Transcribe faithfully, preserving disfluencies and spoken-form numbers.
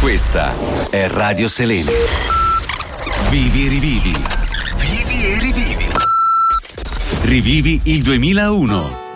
Questa è Radio Selene. Vivi e rivivi. Vivi e rivivi. Rivivi il duemilauno.